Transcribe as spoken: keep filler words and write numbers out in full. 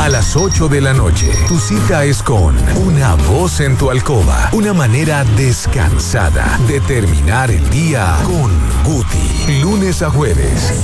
a las ocho de la noche. Tu cita es con Una Voz en tu Alcoba. Una manera descansada de terminar el día con Guti. Lunes a jueves,